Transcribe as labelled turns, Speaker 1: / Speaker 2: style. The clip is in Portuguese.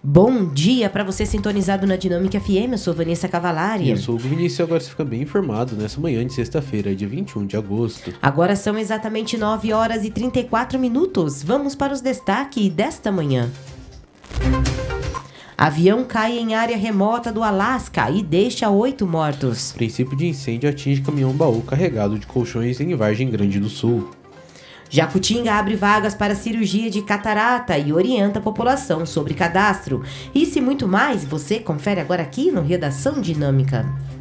Speaker 1: Bom dia para você sintonizado na Dinâmica FM, eu sou Vanessa Cavalari.
Speaker 2: E eu sou o Vinícius, agora você fica bem informado nessa manhã de sexta-feira, dia 21 de agosto.
Speaker 1: Agora são exatamente 9 horas e 34 minutos. Vamos para os destaques desta manhã. Avião cai em área remota do Alasca e deixa 8 mortos.
Speaker 2: Princípio de incêndio atinge caminhão-baú carregado de colchões em Vargem Grande do Sul.
Speaker 1: Jacutinga abre vagas para cirurgia de catarata e orienta a população sobre cadastro. Isso e muito mais você confere agora aqui no Redação Dinâmica.